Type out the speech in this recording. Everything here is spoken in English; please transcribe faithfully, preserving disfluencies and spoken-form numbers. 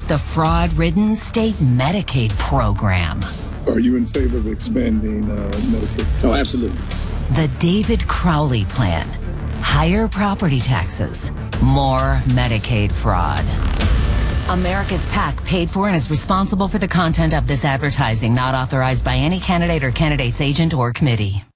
the fraud-ridden state Medicaid program. Are you in favor of expanding uh, Medicaid? Oh, absolutely. The David Crowley Plan. Higher property taxes, more Medicaid fraud. America's PAC paid for and is responsible for the content of this advertising, not authorized by any candidate or candidate's agent or committee.